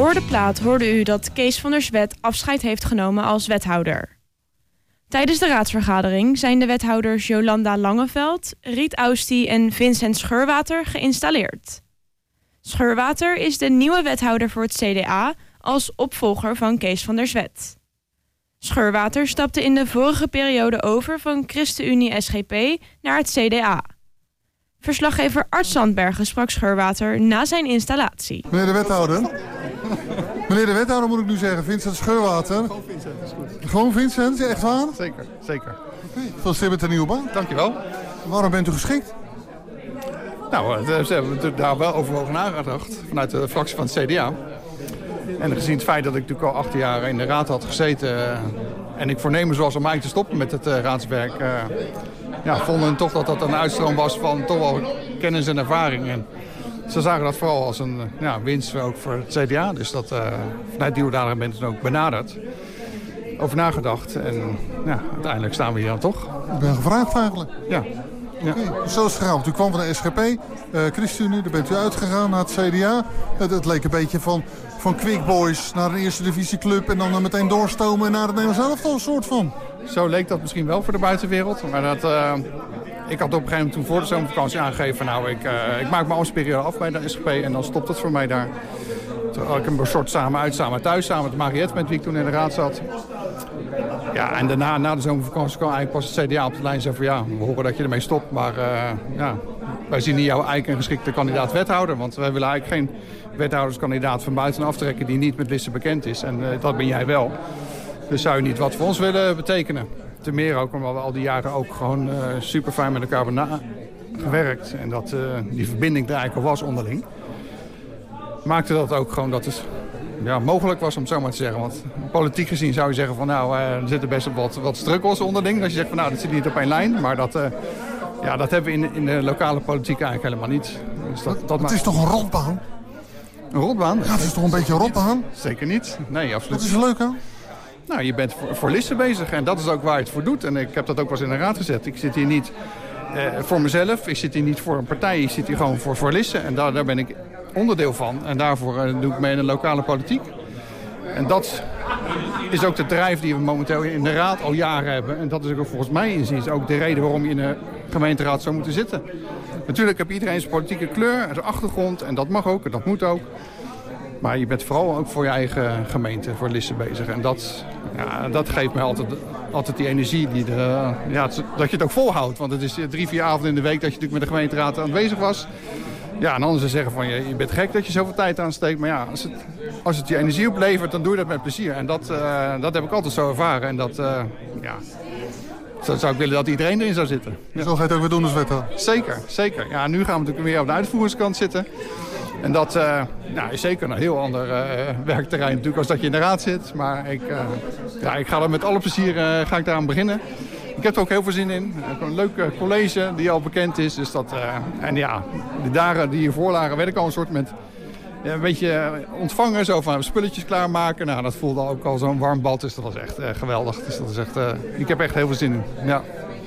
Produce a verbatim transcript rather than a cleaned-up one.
Voor de plaat hoorde u dat Kees van der Zwet afscheid heeft genomen als wethouder. Tijdens de raadsvergadering zijn de wethouders Jolanda Langeveld, Riet Ousty en Vincent Scheurwater geïnstalleerd. Scheurwater is de nieuwe wethouder voor het C D A als opvolger van Kees van der Zwet. Scheurwater stapte in de vorige periode over van ChristenUnie S G P naar het C D A. Verslaggever Art Sandbergen sprak Scheurwater na zijn installatie. Meneer de wethouder. Meneer de wethouder moet ik nu zeggen, Vincent Scheurwater. Gewoon Vincent, is goed. Gewoon Vincent, echt waar? Zeker, zeker. Okay. Gefeliciteerd met de nieuwe baan. Dankjewel. Waarom bent u geschikt? Nou, ze hebben natuurlijk daar wel overwogen nagedacht vanuit de fractie van het C D A. En gezien het feit dat ik natuurlijk al acht jaar in de raad had gezeten en ik voornemens was om eigenlijk te stoppen met het uh, raadswerk, uh, ja, vonden toch dat dat een uitstroom was van toch wel kennis en ervaring. En ze zagen dat vooral als een ja, winst ook voor het C D A. Dus dat, uh, vanuit die hoedanigheid ben ik dan ook benaderd. Over nagedacht. En ja, uiteindelijk staan we hier dan toch. Ik ben gevraagd eigenlijk. Ja. Ja. Okay, zo is het gegaan. U kwam van de S G P, uh, ChristenUnie, daar bent u uitgegaan naar het C D A. Het, het leek een beetje van, van Quick Boys naar een eerste divisieclub en dan meteen doorstomen naar het Nederlands elftal, een soort van. Zo leek dat misschien wel voor de buitenwereld. Maar dat, uh, ik had op een gegeven moment toen voor de zomervakantie aangegeven, nou ik, uh, ik maak mijn ambtsperiode af bij de S G P en dan stopt het voor mij daar. Toen had ik een soort samen uit, samen thuis, samen met Mariette, met wie ik toen in de raad zat. Ja, en daarna, na de zomervakantie, kwam eigenlijk pas het C D A op de lijn en zei van ja, we horen dat je ermee stopt. Maar uh, ja, wij zien in jou eigenlijk een geschikte kandidaat wethouder. Want wij willen eigenlijk geen wethouderskandidaat van buiten aftrekken die niet met Lisse bekend is. En uh, dat ben jij wel. Dus zou je niet wat voor ons willen betekenen. Ten meer ook omdat we al die jaren ook gewoon uh, super fijn met elkaar hebben gewerkt. En dat uh, die verbinding er eigenlijk al was onderling. Maakte dat ook gewoon dat het ja, mogelijk was om het zo maar te zeggen. Want politiek gezien zou je zeggen van nou, uh, er zitten best wat, wat struggles onderling. Dat je zegt van nou, dat zit niet op één lijn. Maar dat, uh, ja, dat hebben we in, in de lokale politiek eigenlijk helemaal niet. Dus dat, dat het maakt... is toch een rotbaan? Een rotbaan? Ja, het is toch een beetje een rotbaan? Zeker niet. Nee, absoluut. Wat is er leuk aan? Nou, je bent voor, voor Lisse bezig en dat is ook waar je het voor doet. En ik heb dat ook wel eens in de raad gezet. Ik zit hier niet uh, voor mezelf, ik zit hier niet voor een partij. Ik zit hier gewoon voor, voor Lisse en daar, daar ben ik onderdeel van. En daarvoor uh, doe ik mee in de lokale politiek. En dat is ook de drijf die we momenteel in de raad al jaren hebben. En dat is ook volgens mij inziens ook de reden waarom je in de gemeenteraad zou moeten zitten. Natuurlijk heb iedereen zijn politieke kleur en zijn achtergrond. En dat mag ook en dat moet ook. Maar je bent vooral ook voor je eigen gemeente, voor Lisse bezig. En dat, ja, dat geeft mij altijd, altijd die energie die de, ja, dat je het ook volhoudt. Want het is drie, vier avonden in de week dat je natuurlijk met de gemeenteraad aanwezig was. Ja, en anders zeggen van je, je bent gek dat je zoveel tijd aansteekt. Maar ja, als het, als het je energie oplevert, dan doe je dat met plezier. En dat, uh, dat heb ik altijd zo ervaren. En dat, uh, ja, zo zou ik willen dat iedereen erin zou zitten. Ja. Zo ga je het ook weer doen als wethouder? Zeker, zeker. Ja, nu gaan we natuurlijk weer op de uitvoeringskant zitten. En dat uh, nou, is zeker een heel ander uh, werkterrein natuurlijk als dat je in de raad zit. Maar ik, uh, ja, ik ga er met alle plezier uh, ga ik daaraan beginnen. Ik heb er ook heel veel zin in. Een leuk uh, college die al bekend is. Dus dat, uh, en ja, de dagen die hiervoor lagen werd ik al een soort met ja, een beetje ontvangen. Zo van spulletjes klaarmaken. Nou, dat voelde ook al zo'n warm bad. Dus dat was echt uh, geweldig. Dus dat is echt, uh, ik heb echt heel veel zin in. Ja.